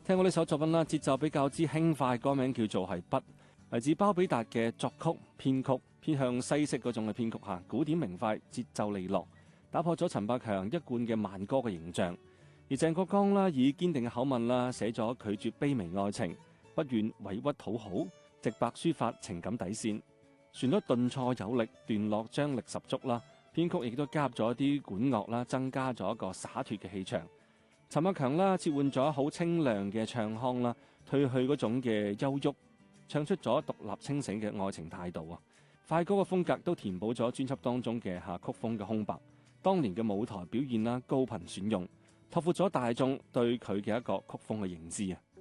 聽過呢首作品啦，節奏比較之輕快，歌名叫做係筆，嚟自包比達嘅作曲編曲，偏向西式嗰種嘅編曲嚇，古典明快，節奏利落，打破咗陳百強一貫嘅慢歌嘅形象。而鄭國江啦，以堅定嘅口吻啦，寫咗拒絕卑微愛情，不願委屈討好，直白抒發情感底線，旋律頓挫有力，段落張力十足啦。編曲亦都加入咗一啲管樂啦，增加咗一個灑脫嘅氣場。陳百強啦，切換咗好清亮嘅唱腔啦，褪去嗰種嘅憂鬱，唱出咗獨立清醒嘅愛情態度啊！快歌嘅風格都填補咗專輯當中嘅曲風嘅空白。當年嘅舞台表現啦，高頻選用，拓闊咗大眾對佢嘅一個曲風嘅認知啊！